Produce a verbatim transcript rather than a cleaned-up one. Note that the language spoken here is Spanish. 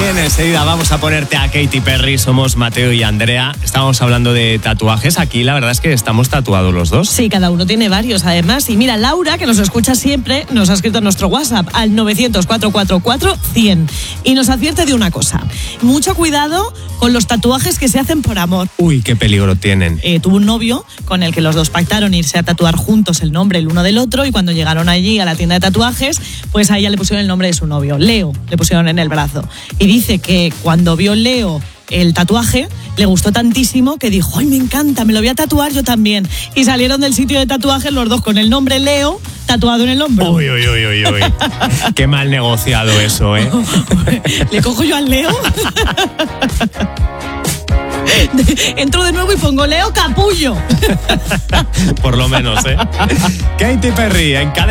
Bien, enseguida vamos a ponerte a Katy Perry. Somos Mateo y Andrea. Estábamos hablando de tatuajes. Aquí la verdad es que estamos tatuados los dos. Sí, cada uno tiene varios además. Y mira, Laura, que nos escucha siempre, nos ha escrito a nuestro WhatsApp al novecientos, cuatrocientos cuarenta y cuatro, cien y nos advierte de una cosa. Mucho cuidado con los tatuajes que se hacen por amor. Uy, qué peligro tienen. Eh, tuvo un novio con el que los dos pactaron irse a tatuar juntos el nombre el uno del otro, y cuando llegaron allí a la tienda de tatuajes, pues a ella le pusieron el nombre de su novio, Leo, le pusieron en el brazo. Y dice que cuando vio Leo el tatuaje, le gustó tantísimo que dijo, ¡ay, me encanta, me lo voy a tatuar yo también! Y salieron del sitio de tatuajes los dos con el nombre Leo tatuado en el hombro. Uy, uy, uy, uy, uy. Qué mal negociado eso, ¿eh? ¿Le cojo yo al Leo? Entro de nuevo y pongo Leo Capullo. Por lo menos, ¿eh? Katy Perry en Cadena.